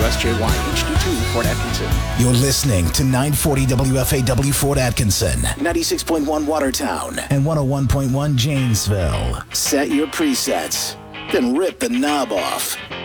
WSJY HD2 Fort Atkinson. You're listening to 940 WFAW Fort Atkinson, 96.1 Watertown, and 101.1 Janesville. Set your presets, then rip the knob off.